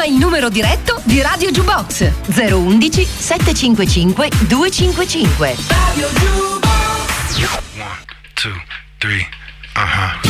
il numero diretto di Radio Jukebox: 011 755 255. Radio Jukebox. 1, 2, 3